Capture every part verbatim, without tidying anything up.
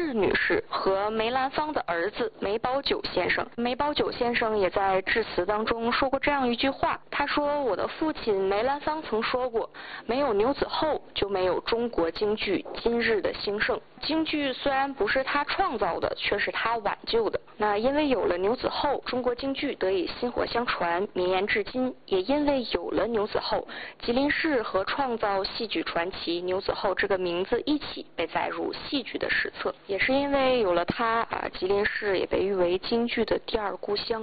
氏女士和梅兰芳的儿子梅葆玖先生。梅葆玖先生也在致辞当中说过这样一句话，他说：“我的父亲梅兰芳曾说过，没有牛子厚，就没有中国京剧今日的兴盛。京剧虽然不是他创造的，却是他挽救的。那因为有了牛子厚，中国京剧得以薪火相传，绵延至今。也因为有了牛子厚，吉林市和创造戏剧传奇牛子厚这个名字一起被载入戏剧的史册。也是因为有了他啊，吉林市也被誉为京剧的第二故乡。”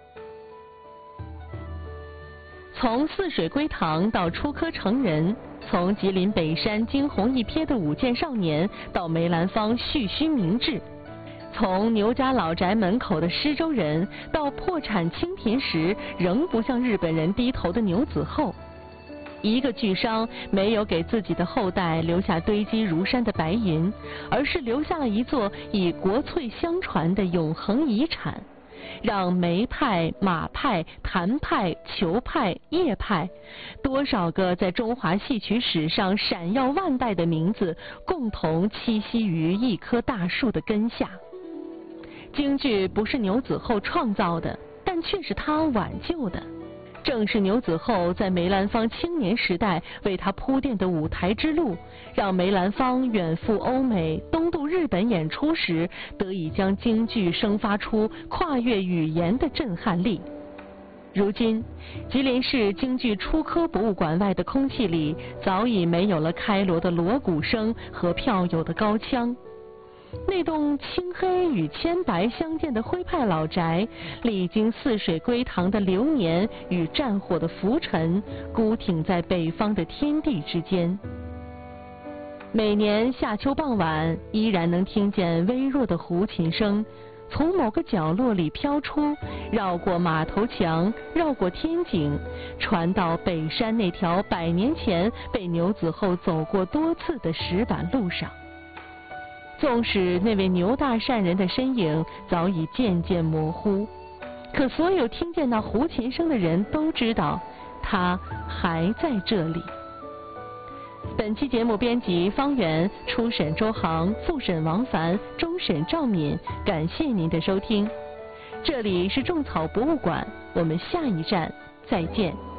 从泗水归堂到出科成人，从吉林北山惊鸿一瞥的舞剑少年到梅兰芳蓄须明志，从牛家老宅门口的施州人到破产清贫时仍不向日本人低头的牛子厚，一个巨商没有给自己的后代留下堆积如山的白银，而是留下了一座以国粹相传的永恒遗产，让梅派、马派、谭派、裘派、叶派多少个在中华戏曲史上闪耀万代的名字共同栖息于一棵大树的根下。京剧不是牛子厚创造的，但却是他挽救的。正是牛子厚在梅兰芳青年时代为他铺垫的舞台之路，让梅兰芳远赴欧美、东渡日本演出时，得以将京剧生发出跨越语言的震撼力。如今，吉林市京剧初科博物馆外的空气里，早已没有了开锣的锣鼓声和票友的高腔。那栋青黑与铅白相间的徽派老宅，历经泗水归堂的流年与战火的浮沉，孤挺在北方的天地之间。每年夏秋傍晚，依然能听见微弱的胡琴声从某个角落里飘出，绕过马头墙，绕过天井，传到北山那条百年前被牛子厚走过多次的石板路上。纵使那位牛大善人的身影早已渐渐模糊，可所有听见那胡琴声的人都知道，他还在这里。本期节目编辑方圆，初审周航，复审王凡，终审赵敏。感谢您的收听，这里是种草博物馆，我们下一站再见。